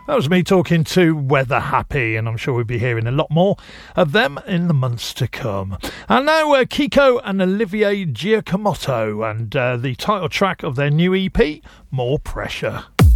That was me talking to Weather Happy, and I'm sure we'll be hearing a lot more of them in the months to come. And now Kiko and Olivier Giacomotto, and the title track of their new EP, More Pressure.